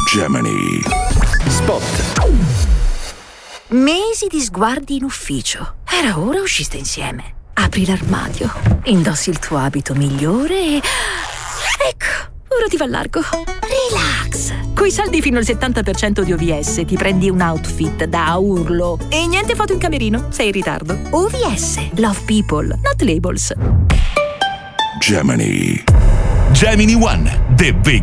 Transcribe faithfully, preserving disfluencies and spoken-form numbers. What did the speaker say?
Gemini. Spot. Mesi di sguardi in ufficio. Era ora usciste insieme. Apri l'armadio, indossi il tuo abito migliore e... Ecco, ora ti va largo. Relax. Coi saldi fino al settanta per cento di O V S ti prendi un outfit da urlo. E niente foto in camerino, sei in ritardo. O V S, love people, not labels. Gemini. Gemini One, the big